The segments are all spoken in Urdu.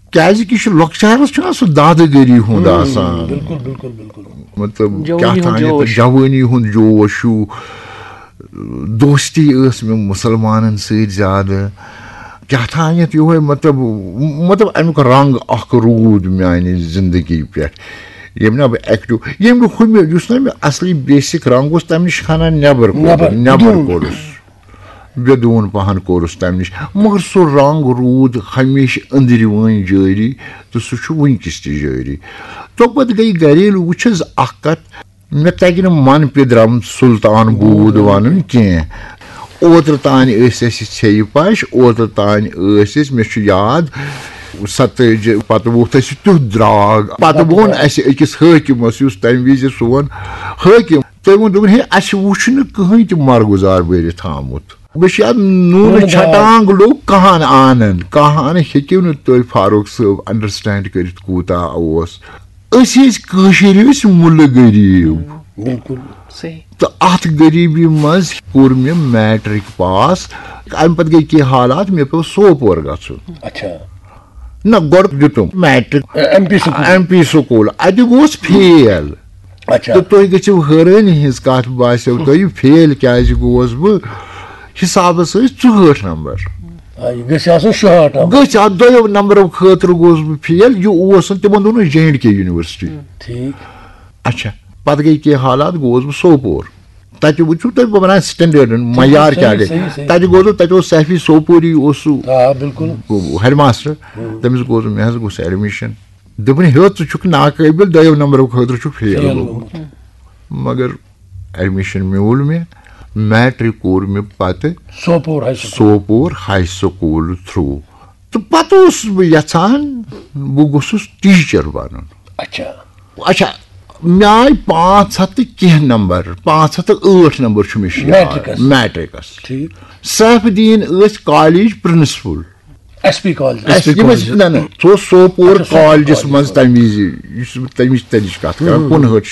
کیازِ کہ یہ لۄکچارس چھُنہ سُہ دادٕگٔری ہُنٛد آسان بالکل بالکل بالکل مطلب کیاہ تانٮ۪تھ جوٲنی ہُنٛد جوش ہیوٗ دوستی ٲس مےٚ مُسلمانن سۭتۍ زیادٕ کیاہ تانٮ۪تھ یِہوے مطلب امیُک رنٛگ اکھ روٗد میانہِ زندگی پٮ۪ٹھ ییٚمہِ نہ بہٕ ایکٹِو ییٚمہِ بہٕ ہُمہِ یُس نہ مےٚ اصلی بیسِک رنٛگ اوس تمہِ نِش کھنان نٮ۪بر کوٚرُس بیدوٗن پہن کوٚرُس تمہِ نِش مگر سُہ رنٛگ روٗد ہمیشہِ أنٛدرۍ جٲری تہٕ سُہ چھُ وٕنکیٚس تہِ جٲری تہٕ پتہٕ گٔے گریلوٗ وٕچھ حظ اکھ کتھ مےٚ تگہِ نہٕ من پِدرم سُلطان بود ونُن کینٛہہ اوترٕ تانۍ ٲسۍ اَسہِ ژھیٚیہِ پش اوترٕ تانۍ ٲسۍ أسۍ مےٚ چھُ یاد 27 پتہٕ ووٚتھ اَسہِ تیُتھ درٛاگ پتہٕ ووٚن اَسہِ أکِس حٲکِمس یُس تمہِ وِزِ سُہ ووٚن حٲکِم تٔمۍ ووٚن دوٚپُن ہے اَسہِ وٕچھ نہٕ کٕہٕنۍ تہِ مرگُزار بٔرِتھ آمُت مےٚ چھُ یاد نوٗنہٕ چھٹانٛگ لوٚگ کہن آنن ہیٚکِو نہٕ تُہۍ فاروق صٲب انڈرسٹینڈ کٔرِتھ کوٗتاہ اوس أسۍ ٲسۍ کٲشِر ٲسۍ مُلہٕ غریٖب تہٕ اتھ غریٖبی منٛز کوٚر مےٚ میٹرِک پاس امہِ پتہٕ گٔے کینٛہہ حالات مےٚ پیوٚو سوپور گژھُن نہ گۄڈٕ دیُتُم میٹرک ایم پی سکوٗل اتہِ گوس فیل تہٕ تُہۍ گٔژھِو حٲرٲنی ہِنٛز کتھ باسیو تۄہہِ فیل کیازِ گوس بہٕ حسابس ٲسۍ 64 نمبر گٔژھۍ اتھ 2 نمبرو خٲطرٕ گوس بہٕ فیل یہِ اوس نہٕ تِمن دوٚپ JNK یونیورسٹی اچھا پتہٕ گٔے کینٛہہ حالات گوس بہٕ سوپور تتہِ وٕچھِو تُہۍ بہٕ ونان سٹینڈٲرڈن معیار کیاہ گٔے تتہِ گوس بہٕ تتہِ اوس سیفی سوپوری اوس سُہ ہیڈ ماسٹر تٔمِس گوس بہٕ مےٚ حظ گوٚژھ ایڈمِشن دوٚپُن ہے ژٕ چھُکھ ناقٲبِل 2 نمبرو خٲطرٕ چھُکھ فیل گوٚمُت مگر ایڈمِشن میوٗل مےٚ میٹرک کوٚر مےٚ پتہٕ سوپور ہاے سکوٗل تھروٗ تہٕ پتہٕ اوسُس بہٕ یژھان بہٕ گوٚژھُس ٹیٖچر بنُن اچھا مےٚ آیہِ 500 تہٕ کینٛہہ نمبر 508 نمبر چھُ مےٚ میٹرکس سیف الدیٖن ٲسۍ کالیج پرنسپل نہ سُہ اوس سوپور کالجس منٛز تمہِ وِزِ یُس بہٕ تمِچ کتھ کران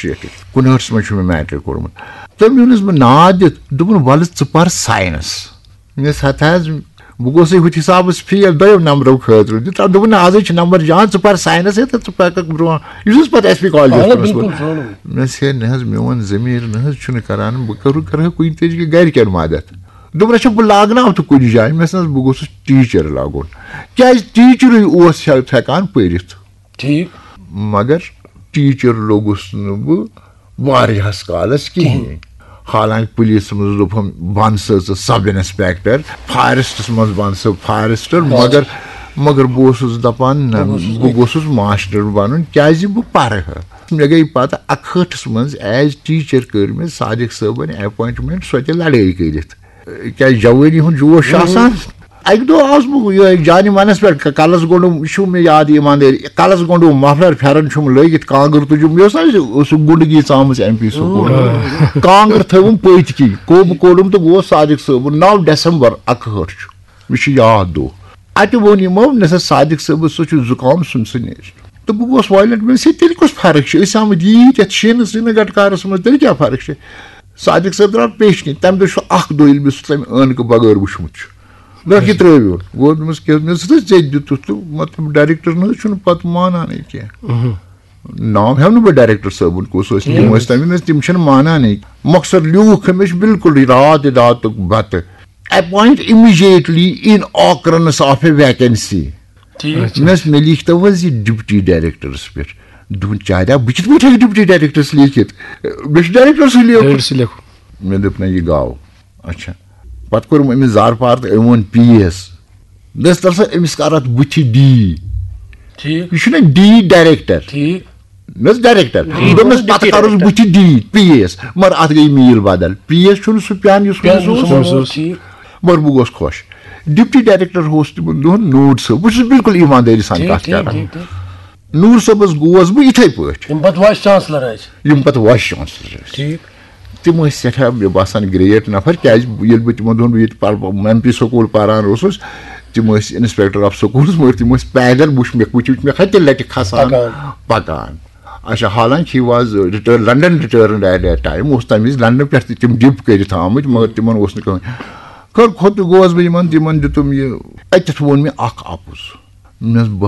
59 منٛز چھُ مےٚ میٹرک کوٚرمُت تٔمۍ نیونَس بہٕ ناد دِتھ دوٚپُن وَلہٕ ژٕ پر ساینس مےٚ ٲس ہتھ حظ بہٕ گوٚژھے ہُتھ حسابس فیل 2 نمبرو خٲطرٕ دوٚپُن نہ آزے چھِ نمبر جان ژٕ پر ساینس تہٕ ژٕ پککھ برونٛہہ یُس حظ پتہٕ SP کالجس مےٚ دوٚپُس ہے نہ حظ میون ضمیٖر نہ حظ چھُنہٕ کران بہٕ کرٕ کُنہِ طریٖقہٕ گرِکٮ۪ن مدد دوٚپُن اچھا بہٕ لاگناو تہٕ کُنہِ جایہِ مےٚ دوٚپُس بہٕ گوٚژھُس ٹیٖچر لاگُن کیازِ ٹیٖچرٕے اوس ہٮ۪کان پٔرِتھ مگر ٹیٖچر لوٚگُس نہٕ بہٕ واریاہس کالس کِہینۍ حالانکہِ پُلیٖسس منٛز دوٚپُن بن سا ژٕ سب انسپیکٹر فارسٹس منٛز بن سا فارسٹر مگر بہٕ اوسُس دپان نہ بہٕ گوٚژھُس ماسٹر بنُن کیازِ بہٕ پرٕ ہا مےٚ گٔے پتہٕ 61 منٛز ایز ٹیٖچر کٔر مےٚ صادق صٲبن ایپوینٹمنٹ سۄ تہِ لڑٲے کٔرِتھ کیازِ جوٲنی ہُنٛد جوش چھُ آسان اکہِ دۄہ آوُس بہٕ یِہوے جانہِ منس پٮ۪ٹھ کلس گۄڈُم یہِ چھُ مےٚ یاد ایٖماندٲری کلس گۄڈُم مفلر پھیرن چھُم لٲگِتھ کانٛگٕر تُجُم مےٚ اوس نہ سُہ گُنڈگی ژامٕژ MP سکوٗل کانٛگٕر تھٲوٕم پٔتۍ کِنۍ کوٚب کوٚڑُم تہٕ گوس صادق صٲبُن 9 ڈیسمبر 61 چھُ مےٚ چھُ یاد دۄہ اتہِ ووٚن یِمو نہ سا صادق صٲبس سُہ چھُ زُکام سُہ نیرِ تہٕ بہٕ گوس وایلنٹ مےٚ دوٚپُس تیٚلہِ کۄس فرق چھِ أسۍ آمٕتۍ ییٖتۍ شیٖنہٕ سٕنہٕ گٹکارس منٛز تیٚلہِ کیٛاہ فرق چھِ صادق صٲب درٛاو پیش کِنۍ تمہِ دۄہ چھُ اکھ دۄہ ییٚلہِ مےٚ سُہ تمہِ عٲنکہٕ بغٲر وٕچھمُت چھُ مےٚ یہِ ترٛٲوِو گوٚو دوٚپمَس کیٛاہ مےٚ دوٚپُس ژےٚ دِتُتھ تہٕ مطلب ڈایریکٹر نہ حظ چھُنہٕ پتہٕ مانانٕے کینٛہہ ناو ہٮ۪مہٕ نہٕ بہٕ ڈایریکٹر صٲبُن کُس ٲسۍ تِم ٲسۍ تمہِ تِم چھِنہٕ مانانٕے مۄخصر لیوٗکھ مےٚ چھُ بالکُل راتُک بتہٕ اپوینٹ اِمیٖڈیٹلی ان آکرنس آف اے ویکینسی مےٚ لیٖکھتو حظ یہِ ڈپٹی ڈایریکٹرس پٮ۪ٹھ دوٚپُن چاریا بہٕ کِتھ پٲٹھۍ ہٮ۪کہٕ ڈپٹی ڈایریکٹرس لیٖکھِتھ مےٚ چھُ ڈایریکٹرسٕے لیکھُن مےٚ دوٚپ نہ یہِ گاو اچھا پتہٕ کوٚرُم أمِس زارپار تہٕ أمۍ ووٚن PS دوٚپُس تل سا أمِس کر اتھ بٕتھِ D یہِ چھُنہ D ڈایریکٹر مےٚ اوس ڈایریکٹر دوٚپمَس پتہٕ کرُس بٕتھِ D PS مگر اتھ گٔے میٖل بدل PS چھُنہٕ سُہ پین یُس مگر بہٕ گوس خۄش ڈپٹی ڈایریکٹر اوس تِمن دۄہن نوٗر صٲب بہٕ چھُس بالکُل ایٖماندٲری سان کتھ کران نوٗر صٲبس گوس بہٕ یِتھٕے پٲٹھۍ یِم پتہٕ وایِس چانسلر ٲسۍ تِم ٲسۍ سٮ۪ٹھاہ مےٚ باسان گریٹ نفر کیازِ ییٚلہِ بہٕ تِمن دۄہن ییٚتہِ MP سکوٗل پران اوسُس تِم ٲسۍ انسپیکٹر آف سکوٗلس مگر تِم ٲسۍ پیدل وٕچھ مےٚ کھتہِ لٹہِ کھسان پکان اچھا حالانکہِ he was London رِٹٲرٕنڈ at that time اوس تمہِ وِزِ لنڈن پٮ۪ٹھ تہِ تِم ڈِپ کٔرِتھ آمٕتۍ مگر تِمن اوس نہٕ کٕہٕنۍ کھوٚت گوس بہٕ یِمن تِمن دِتُم یہِ تتٮ۪تھ ووٚن مےٚ اکھ اَپُز مےٚ